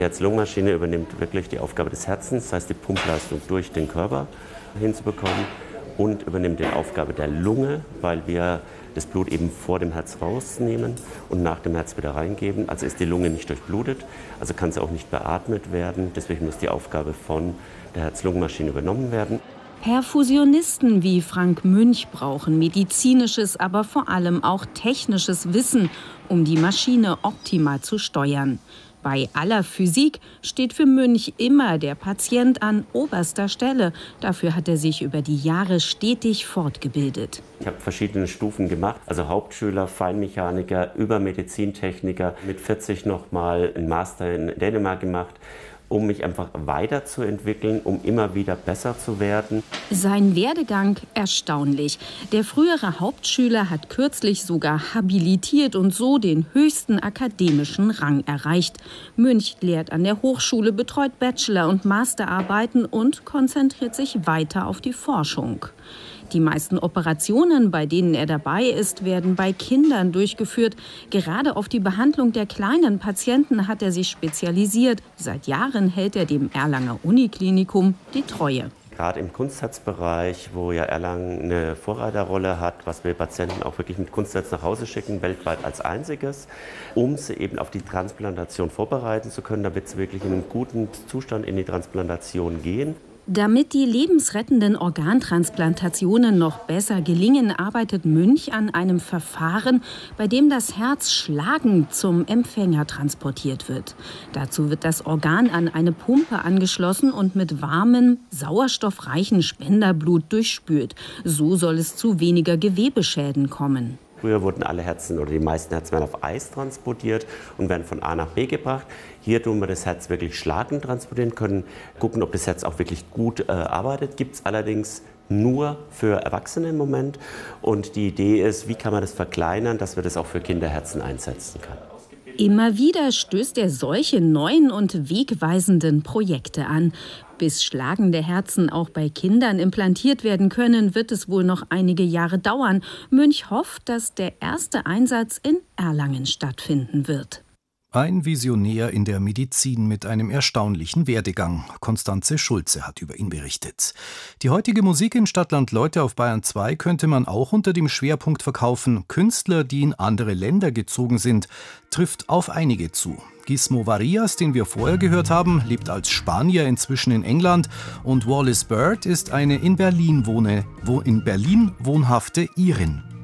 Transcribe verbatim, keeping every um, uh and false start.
Die Herz-Lungen-Maschine übernimmt wirklich die Aufgabe des Herzens, das heißt die Pumpleistung durch den Körper hinzubekommen, und übernimmt die Aufgabe der Lunge, weil wir das Blut eben vor dem Herz rausnehmen und nach dem Herz wieder reingeben. Also ist die Lunge nicht durchblutet, also kann sie auch nicht beatmet werden. Deswegen muss die Aufgabe von der Herz-Lungen-Maschine übernommen werden. Perfusionisten wie Frank Münch brauchen medizinisches, aber vor allem auch technisches Wissen, um die Maschine optimal zu steuern. Bei aller Physik steht für Münch immer der Patient an oberster Stelle. Dafür hat er sich über die Jahre stetig fortgebildet. Ich habe verschiedene Stufen gemacht, also Hauptschüler, Feinmechaniker, über Medizintechniker, mit vierzig nochmal einen Master in Dänemark gemacht, um mich einfach weiterzuentwickeln, um immer wieder besser zu werden. Sein Werdegang erstaunlich. Der frühere Hauptschüler hat kürzlich sogar habilitiert und so den höchsten akademischen Rang erreicht. Münch lehrt an der Hochschule, betreut Bachelor- und Masterarbeiten und konzentriert sich weiter auf die Forschung. Die meisten Operationen, bei denen er dabei ist, werden bei Kindern durchgeführt. Gerade auf die Behandlung der kleinen Patienten hat er sich spezialisiert. Seit Jahren hält er dem Erlanger Uniklinikum die Treue. Gerade im Kunstherzbereich, wo ja Erlangen eine Vorreiterrolle hat, was wir Patienten auch wirklich mit Kunstherz nach Hause schicken, weltweit als einziges, um sie eben auf die Transplantation vorbereiten zu können, damit sie wirklich in einem guten Zustand in die Transplantation gehen. Damit die lebensrettenden Organtransplantationen noch besser gelingen, arbeitet Münch an einem Verfahren, bei dem das Herz schlagend zum Empfänger transportiert wird. Dazu wird das Organ an eine Pumpe angeschlossen und mit warmem, sauerstoffreichen Spenderblut durchspült. So soll es zu weniger Gewebeschäden kommen. Früher wurden alle Herzen oder die meisten Herzen werden auf Eis transportiert und werden von A nach B gebracht. Hier tun wir das Herz wirklich schlagend transportieren, können gucken, ob das Herz auch wirklich gut äh, arbeitet. Gibt es allerdings nur für Erwachsene im Moment. Und die Idee ist, wie kann man das verkleinern, dass wir das auch für Kinderherzen einsetzen können. Immer wieder stößt er solche neuen und wegweisenden Projekte an. Bis schlagende Herzen auch bei Kindern implantiert werden können, wird es wohl noch einige Jahre dauern. Münch hofft, dass der erste Einsatz in Erlangen stattfinden wird. Ein Visionär in der Medizin mit einem erstaunlichen Werdegang. Konstanze Schulze hat über ihn berichtet. Die heutige Musik in Stadtland Leute auf Bayern zwei könnte man auch unter dem Schwerpunkt verkaufen. Künstler, die in andere Länder gezogen sind, trifft auf einige zu. Gizmo Varias, den wir vorher gehört haben, lebt als Spanier inzwischen in England, und Wallis Bird ist eine in Berlin, wohne, wo in Berlin wohnhafte Irin.